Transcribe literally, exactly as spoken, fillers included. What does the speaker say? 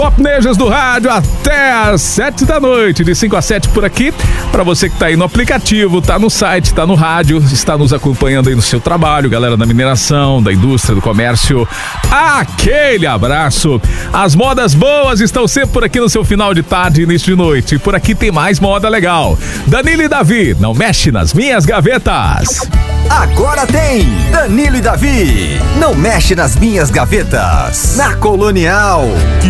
Opnejas do rádio até às sete da noite, de cinco a sete por aqui. Para você que tá aí no aplicativo, tá no site, tá no rádio, está nos acompanhando aí no seu trabalho, galera da mineração, da indústria, do comércio, aquele abraço. As modas boas estão sempre por aqui no seu final de tarde e início de noite. Por aqui tem mais moda legal. Danilo e Davi, não mexe nas minhas gavetas. Agora tem Danilo e Davi, não mexe nas minhas gavetas, na Colonial.